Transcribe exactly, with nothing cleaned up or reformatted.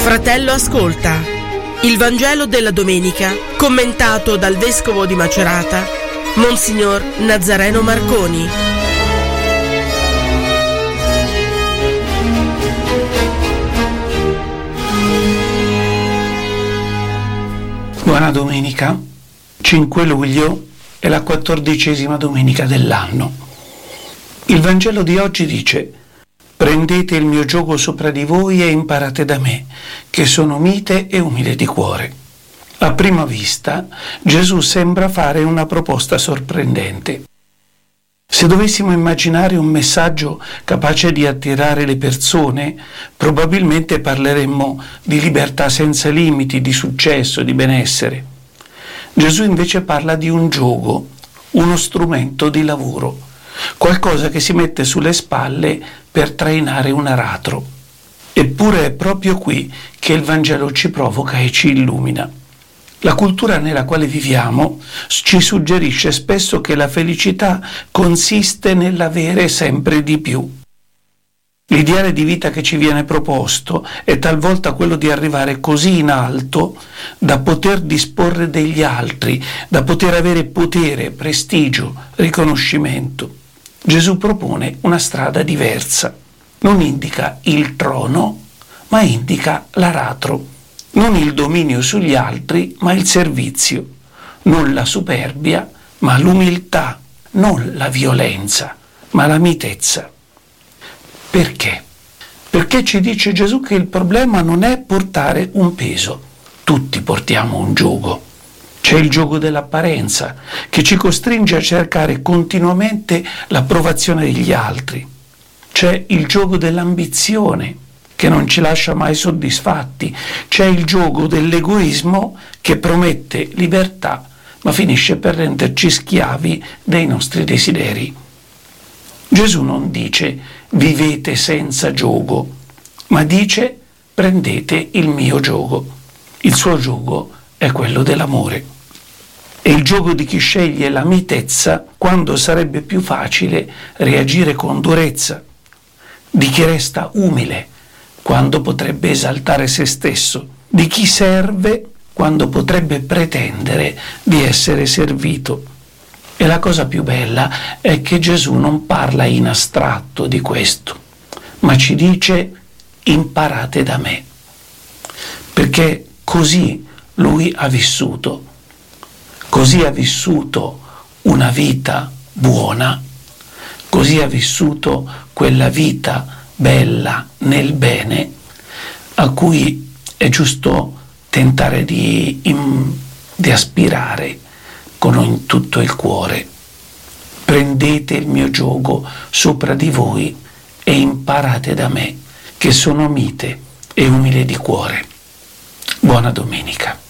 Fratello ascolta, il Vangelo della domenica commentato dal Vescovo di Macerata, Monsignor Nazareno Marconi. Buona domenica, cinque luglio è la quattordicesima domenica dell'anno. Il Vangelo di oggi dice: prendete il mio giogo sopra di voi e imparate da me, che sono mite e umile di cuore. A prima vista, Gesù sembra fare una proposta sorprendente. Se dovessimo immaginare un messaggio capace di attirare le persone, probabilmente parleremmo di libertà senza limiti, di successo, di benessere. Gesù invece parla di un giogo, uno strumento di lavoro, qualcosa che si mette sulle spalle per trainare un aratro. Eppure è proprio qui che il Vangelo ci provoca e ci illumina. La cultura nella quale viviamo ci suggerisce spesso che la felicità consiste nell'avere sempre di più. L'ideale di vita che ci viene proposto è talvolta quello di arrivare così in alto da poter disporre degli altri, da poter avere potere, prestigio, riconoscimento. Gesù propone una strada diversa. Non indica il trono, ma indica l'aratro. Non il dominio sugli altri, ma il servizio. Non la superbia, ma l'umiltà. Non la violenza, ma la mitezza. Perché? Perché ci dice Gesù che il problema non è portare un peso. Tutti portiamo un giogo. C'è il giogo dell'apparenza, che ci costringe a cercare continuamente l'approvazione degli altri. C'è il giogo dell'ambizione, che non ci lascia mai soddisfatti. C'è il giogo dell'egoismo, che promette libertà, ma finisce per renderci schiavi dei nostri desideri. Gesù non dice vivete senza giogo, ma dice prendete il mio giogo. Il suo giogo è quello dell'amore. È il giogo di chi sceglie la mitezza quando sarebbe più facile reagire con durezza, di chi resta umile quando potrebbe esaltare se stesso, di chi serve quando potrebbe pretendere di essere servito. E la cosa più bella è che Gesù non parla in astratto di questo, ma ci dice imparate da me, perché così lui ha vissuto. Così ha vissuto una vita buona, così ha vissuto quella vita bella nel bene, a cui è giusto tentare di, in, di aspirare con tutto il cuore. Prendete il mio giogo sopra di voi e imparate da me, che sono mite e umile di cuore. Buona domenica.